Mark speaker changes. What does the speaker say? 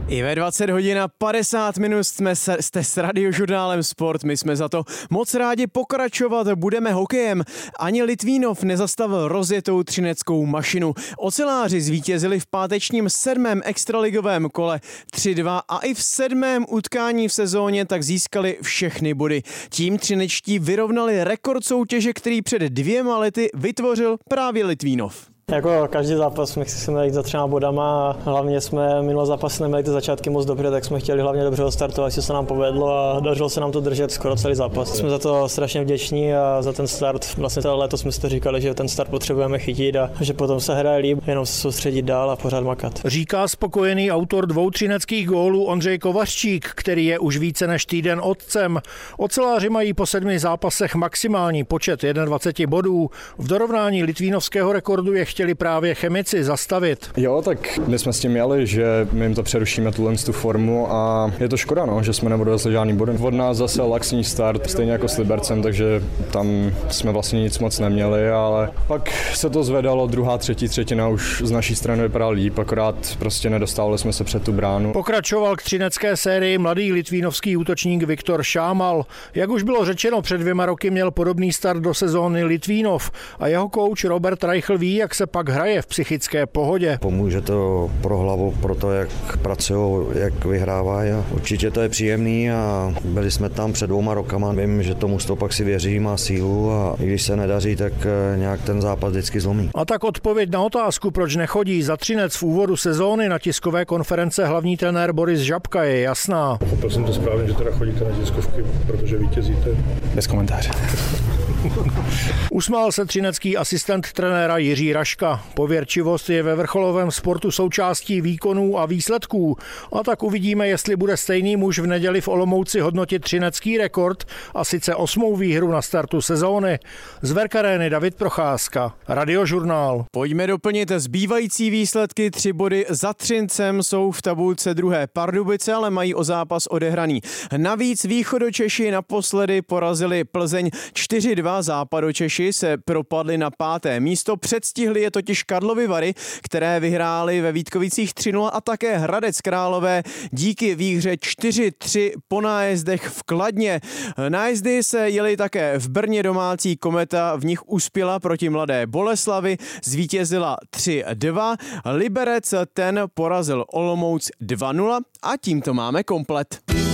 Speaker 1: I ve 20 hodin a 50 minut jste s Radiožurnálem Sport. My jsme za to moc rádi, pokračovat budeme hokejem. Ani Litvínov nezastavil rozjetou třineckou mašinu. Oceláři zvítězili v pátečním 7. extraligovém kole 3-2 a i v 7. utkání v sezóně tak získali všechny body. Tím třinečtí vyrovnali rekord soutěže, který před 2 lety vytvořil právě Litvínov.
Speaker 2: Jako každý zápas my chceme jít za 3 bodama a hlavně jsme minulý zápas neměli ty začátky moc dobře, tak jsme chtěli hlavně dobře odstartovat, jestli se nám povedlo a dařilo se nám to držet skoro celý zápas. Jsme za to strašně vděční a za ten start. Vlastně letos jsme si to říkali, že ten start potřebujeme chytit a že potom se hraje líp, jenom se soustředit dál a pořád makat.
Speaker 3: Říká spokojený autor 2 třineckých gólů Ondřej Kovařčík, který je už více než týden otcem. Oceláři mají po 7 zápasech maximální počet 21 bodů. V dorovnání litvínovského rekordu je chtěli právě chemici zastavit.
Speaker 4: Jo, tak my jsme s tím jeli, že my jim to přerušíme tu formu a je to škoda, že jsme nebudovali žádný body. Od nás zase laxní start, stejně jako s Libercem, takže tam jsme vlastně nic moc neměli, ale pak se to zvedalo, druhá, třetina už z naší strany vypadala líp, akorát prostě nedostávali jsme se před tu bránu.
Speaker 3: Pokračoval k třinecké sérii mladý litvínovský útočník Viktor Šámal. Jak už bylo řečeno, před 2 roky měl podobný start do sezóny Litvínov a jeho kouč Robert Reichl ví, jak se pak hraje v psychické pohodě.
Speaker 5: Pomůže to pro hlavu, pro to, jak pracují, jak vyhrávají. Určitě to je příjemný a byli jsme tam před 2 rokama. Vím, že tomu pak si věří, má sílu a i když se nedaří, tak nějak ten zápas vždycky zlomí.
Speaker 3: A tak odpověď na otázku, proč nechodí za Třinec v úvodu sezóny na tiskové konference hlavní trenér Boris Žabka je jasná.
Speaker 6: Pochopil jsem to správně, že teda chodíte na tiskovky, protože vítězíte.
Speaker 4: Bez komentáře.
Speaker 3: Usmál se třinecký asistent trenéra Jiří Raška. Pověrčivost je ve vrcholovém sportu součástí výkonů a výsledků. A tak uvidíme, jestli bude stejný muž v neděli v Olomouci hodnotit třinecký rekord a sice 8. výhru na startu sezóny. Z Verkarény David Procházka, Radiožurnál.
Speaker 1: Pojďme doplnit zbývající výsledky. 3 body za Třincem jsou v tabulce 2. Pardubice, ale mají o zápas odehraný. Navíc Východočeši naposledy porazili Plzeň 4-2. Západočeši se propadli na 5. místo. Předstihli je totiž Karlovy Vary, které vyhrály ve Vítkovicích 3-0 a také Hradec Králové díky výhře 4-3 po nájezdech v Kladně. Nájezdy se jeli také v Brně, domácí Kometa v nich uspěla proti Mladé Boleslavi, zvítězila 3-2. Liberec ten porazil Olomouc 2-0 a tím to máme komplet.